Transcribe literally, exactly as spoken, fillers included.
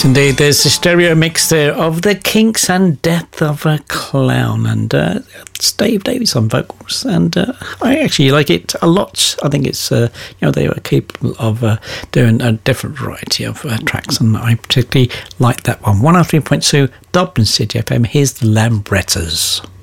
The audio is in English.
Indeed, there's the stereo mix there of The Kinks and Death of a Clown, and uh, it's Dave Davies on vocals, and uh, I actually like it a lot. I think it's, uh, you know, they were capable of uh, doing a different variety of uh, tracks, and I particularly like that one. one oh three point two Dublin City F M, here's the Lambrettas.